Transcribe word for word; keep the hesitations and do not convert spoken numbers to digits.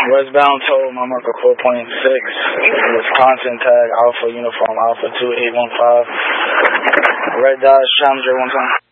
Westbound toll, my marker four point six. Wisconsin tag Alpha Uniform Alpha two eight one five. Red Dodge Challenger one time.